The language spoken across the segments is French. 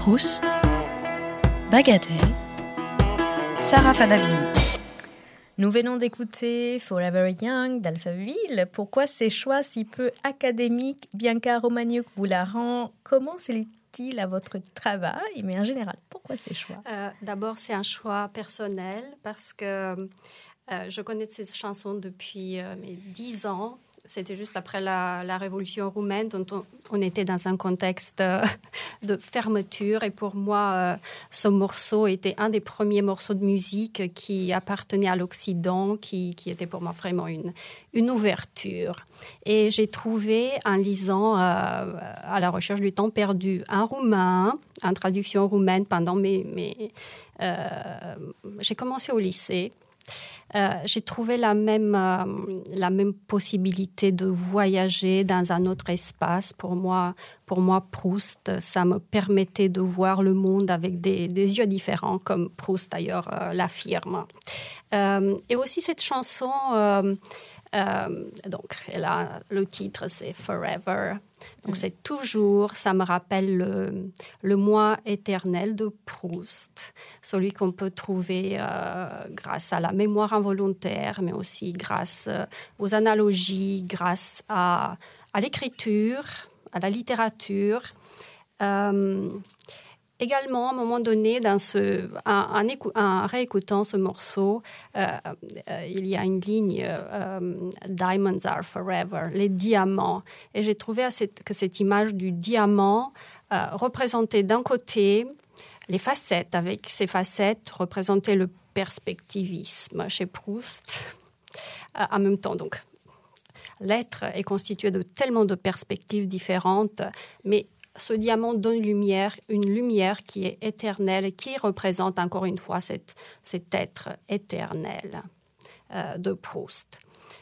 Proust, Bagatelle, Sarah Fadavini. Nous venons d'écouter Forever Young d'Alphaville. Pourquoi ces choix si peu académiques? Bianca Romagnuc-Boularan, comment se lie-t-il à votre travail? Mais en général, pourquoi ces choix? D'abord, c'est un choix personnel parce que je connais cette chanson depuis mes 10 ans. C'était juste après la révolution roumaine, dont on était dans un contexte de fermeture. Et pour moi, ce morceau était un des premiers morceaux de musique qui appartenait à l'Occident, qui était pour moi vraiment une ouverture. Et j'ai trouvé, en lisant à la recherche du temps perdu, un roumain, en traduction roumaine pendant j'ai commencé au lycée. J'ai trouvé la même possibilité de voyager dans un autre espace. Pour moi, Proust, ça me permettait de voir le monde avec des yeux différents, comme Proust d'ailleurs l'affirme. Et aussi cette chanson, donc le titre c'est Forever. Donc c'est toujours, ça me rappelle le moi éternel de Proust, celui qu'on peut trouver grâce à la mémoire involontaire, mais aussi grâce aux analogies, grâce à l'écriture, à la littérature. Également, à un moment donné, en réécoutant ce morceau, il y a une ligne « Diamonds are forever », les diamants. Et j'ai trouvé que cette image du diamant représentait d'un côté les facettes, avec ces facettes représentaient le perspectivisme chez Proust. En même temps, donc, l'être est constitué de tellement de perspectives différentes, mais ce diamant donne une lumière qui est éternelle et qui représente encore une fois cet être éternel de Proust.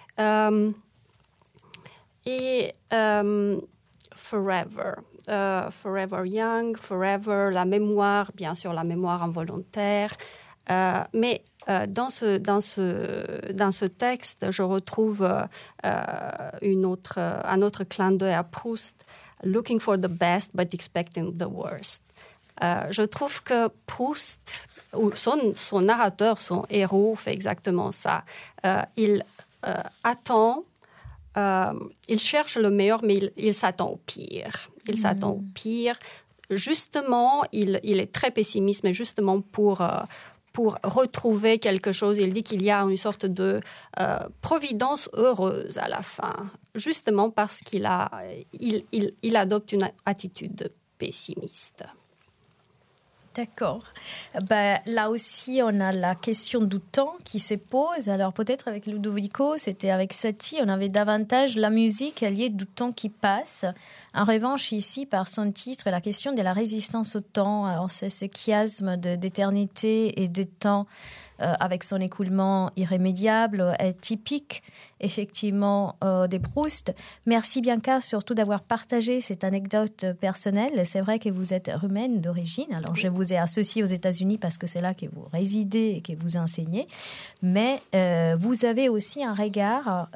Forever. Forever Young, Forever, la mémoire, bien sûr la mémoire involontaire. Mais dans ce texte, je retrouve un autre clin d'œil à Proust, Looking for the best but expecting the worst. Je trouve que Proust, ou son narrateur, son héros, fait exactement ça. Il attend, il cherche le meilleur, mais il s'attend au pire. Il s'attend au pire. Justement, il est très pessimiste, mais justement pour retrouver quelque chose, il dit qu'il y a une sorte de providence heureuse à la fin, justement parce qu'il adopte une attitude pessimiste. D'accord. Là aussi, on a la question du temps qui se pose. Alors peut-être avec Ludovico, c'était avec Satie, on avait davantage la musique liée du temps qui passe. En revanche, ici, par son titre, la question de la résistance au temps. Alors c'est ce chiasme d'éternité et de temps avec son écoulement irrémédiable est typique, effectivement, de Proust. Merci Bianca, surtout d'avoir partagé cette anecdote personnelle. C'est vrai que vous êtes roumaine d'origine, alors je vous ai associée aux États-Unis parce que c'est là que vous résidez et que vous enseignez, mais vous avez aussi un regard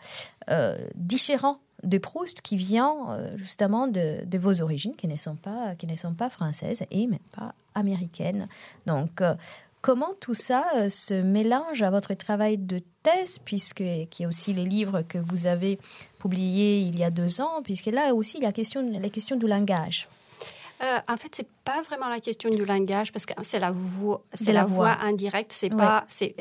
différent de Proust qui vient justement de vos origines, qui ne sont pas françaises et même pas américaines. Donc, comment tout ça se mélange à votre travail de thèse, qu'il y a aussi les livres que vous avez publiés il y a 2 ans, puisque là aussi, il y a les questions du langage. En fait, c'est pas vraiment la question du langage, parce que c'est la voix indirecte. C'est pas,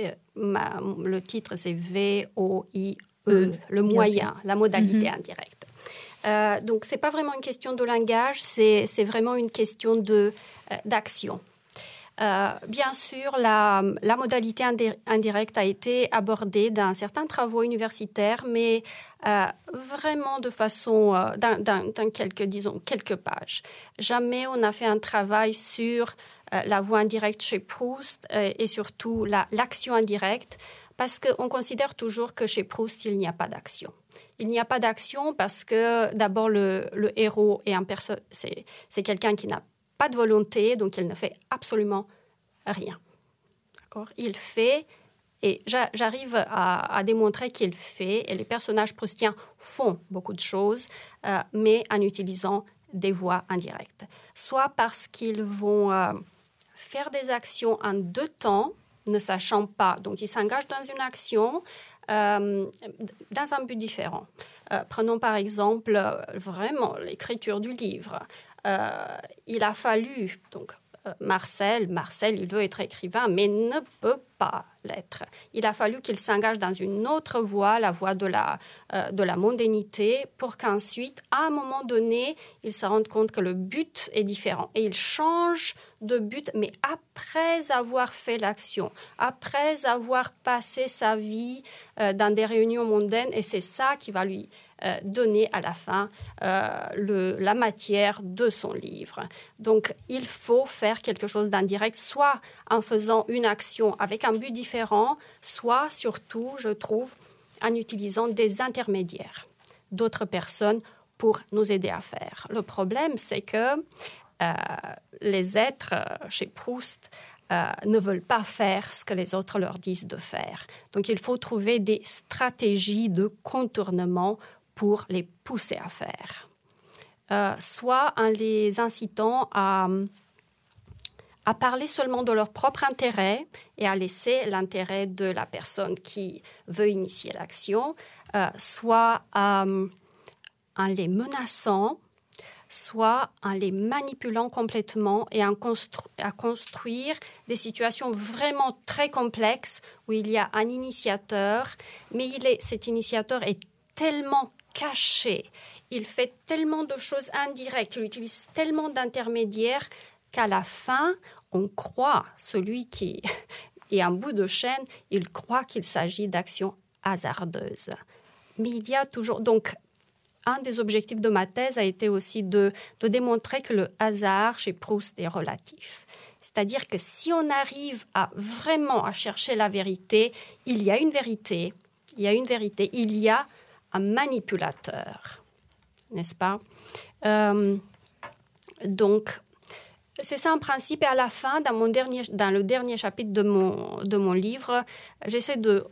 le titre, c'est V-O-I-E, le moyen, la modalité indirecte. Donc, c'est pas vraiment une question de langage, c'est vraiment une question d'action. Bien sûr, la modalité indirecte a été abordée dans certains travaux universitaires, mais vraiment de façon, dans quelques pages. Jamais on n'a fait un travail sur la voie indirecte chez Proust et surtout l'action indirecte, parce qu'on considère toujours que chez Proust, il n'y a pas d'action. Il n'y a pas d'action parce que d'abord le héros est c'est quelqu'un qui n'a pas de volonté, donc il ne fait absolument rien. D'accord ? Il fait, et j'arrive à démontrer qu'il fait, et les personnages proustiens font beaucoup de choses, mais en utilisant des voix indirectes, soit parce qu'ils vont faire des actions en 2 temps, ne sachant pas. Donc, ils s'engagent dans une action dans un but différent. Prenons par exemple vraiment l'écriture du livre. Il a fallu, donc Marcel, il veut être écrivain, mais ne peut pas l'être. Il a fallu qu'il s'engage dans une autre voie, la voie de la mondanité, pour qu'ensuite, à un moment donné, il se rende compte que le but est différent. Et il change de but, mais après avoir fait l'action, après avoir passé sa vie dans des réunions mondaines, et c'est ça qui va lui donner à la fin la matière de son livre. Donc, il faut faire quelque chose d'indirect, soit en faisant une action avec un but différent, soit surtout, je trouve, en utilisant des intermédiaires, d'autres personnes pour nous aider à faire. Le problème, c'est que les êtres chez Proust ne veulent pas faire ce que les autres leur disent de faire. Donc, il faut trouver des stratégies de contournement pour les pousser à faire. Soit en les incitant à parler seulement de leur propre intérêt et à laisser l'intérêt de la personne qui veut initier l'action, soit en les menaçant, soit en les manipulant complètement et à construire des situations vraiment très complexes où il y a un initiateur, mais cet initiateur est tellement caché, il fait tellement de choses indirectes, il utilise tellement d'intermédiaires qu'à la fin, on croit, celui qui est en bout de chaîne, il croit qu'il s'agit d'actions hasardeuses. Mais il y a toujours... Donc, un des objectifs de ma thèse a été aussi de démontrer que le hasard chez Proust est relatif. C'est-à-dire que si on arrive vraiment à chercher la vérité, il y a une vérité, il y a un manipulateur, n'est-ce pas? Donc, c'est ça en principe. Et à la fin, dans le dernier chapitre de mon livre, j'essaie de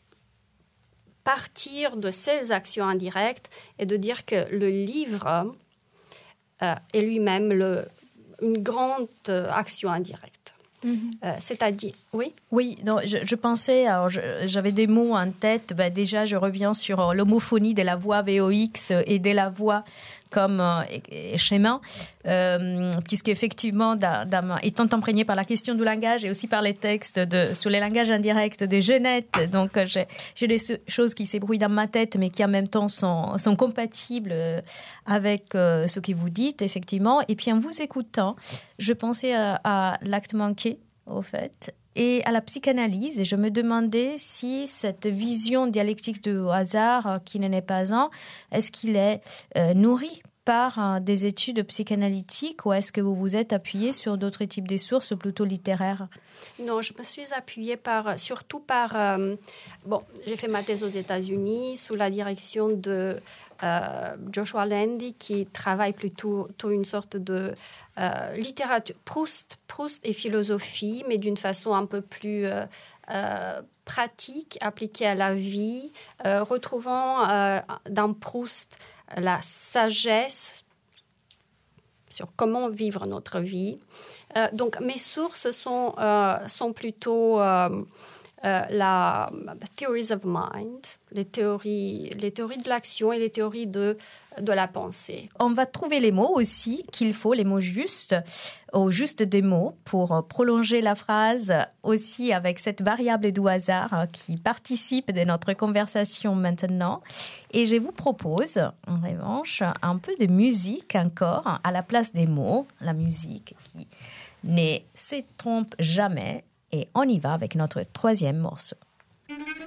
partir de ces actions indirectes et de dire que le livre est lui-même une grande action indirecte. C'est-à-dire, oui? Oui, non, je pensais, alors j'avais des mots en tête. Déjà, je reviens sur l'homophonie de la voix VOX et de la voix comme schéma, puisqu'effectivement, étant imprégné par la question du langage et aussi par les textes sur les langages indirects de Genette, donc j'ai des choses qui s'ébrouillent dans ma tête, mais qui en même temps sont compatibles avec ce que vous dites, effectivement. Et puis en vous écoutant, je pensais à l'acte manqué, au fait, et à la psychanalyse, et je me demandais si cette vision dialectique du hasard, qui n'en est pas un, est-ce qu'il est nourri par des études psychanalytiques ou est-ce que vous vous êtes appuyé sur d'autres types de sources plutôt littéraires? Non, je me suis appuyée surtout par... j'ai fait ma thèse aux États-Unis sous la direction de Joshua Landy, qui travaille plutôt une sorte de littérature, Proust et philosophie, mais d'une façon un peu plus pratique, appliquée à la vie, retrouvant dans Proust la sagesse sur comment vivre notre vie. Donc, mes sources sont plutôt la theories of mind, les théories de l'action et les théories de la pensée. On va trouver les mots aussi qu'il faut, les mots justes, au juste des mots pour prolonger la phrase aussi avec cette variable du hasard qui participe de notre conversation maintenant. Et je vous propose, en revanche, un peu de musique encore à la place des mots, la musique qui ne se trompe jamais. Et on y va avec notre troisième morceau.